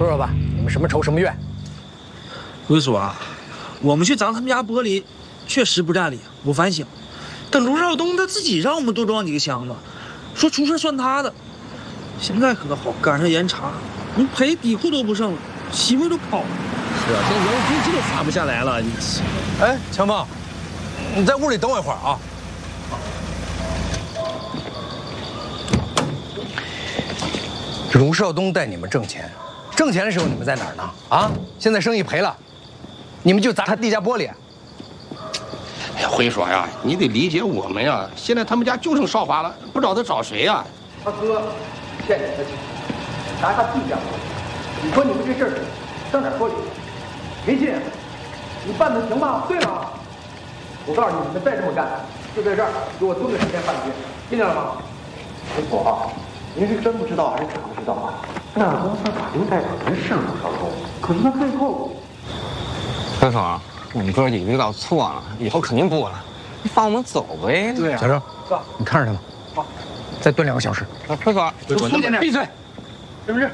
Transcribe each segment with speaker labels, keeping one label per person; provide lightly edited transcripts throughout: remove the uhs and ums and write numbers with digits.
Speaker 1: 说说吧，你们什么仇什么怨？
Speaker 2: 我说啊，我们去砸他们家玻璃，确实不占理，我反省。但卢少东他自己让我们多装几个箱子，说出事算他的。现在可好，赶上严查，你赔底裤都不剩了，媳妇都跑了。
Speaker 3: 是啊，这人工资都发不下来了。
Speaker 1: 哎，强峰，你在屋里等我一会儿啊。卢少东带你们挣钱，挣钱的时候你们在哪儿呢？啊，现在生意赔了，你们就砸他地下玻璃。
Speaker 4: 哎呀，辉说呀，你得理解我们呀。现在他们家就剩少华了，不找他找谁呀？
Speaker 1: 他哥欠你的钱，砸他地下玻璃。你说你们这事儿上哪说理？没劲，你办的行吗？对吗？我告诉你，你们再这么干，就在这儿给我蹲个10天半个月，听见了吗？师傅啊，您是真不知道还是假不知道啊？那公司法定代表人是卢少东，可是他最后，
Speaker 5: 师傅啊，我们哥几个遇到错了，以后肯定不了，你放我们走呗。
Speaker 1: 对啊，小郑，你看着他们，好，再蹲2个小时。
Speaker 5: 师傅，
Speaker 1: 苏点闭嘴，是不是？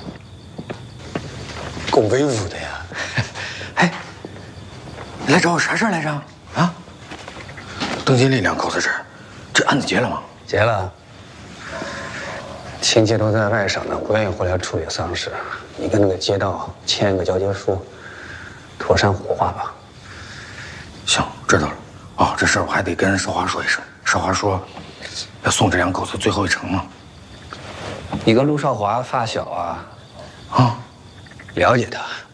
Speaker 1: 够威武的呀！哎，你来找我啥事儿来着？啊？邓金丽2口子这案子结了吗？
Speaker 6: 结了，亲戚都在外省呢，不愿意回来处理丧事。你跟那个街道签个交接书，妥善火化吧。
Speaker 1: 行，知道了。哦，这事儿我还得跟少华说一声。少华说，要送这2口子最后一程呢。
Speaker 6: 你跟陆少华发小啊？
Speaker 1: 啊，
Speaker 6: 了解他，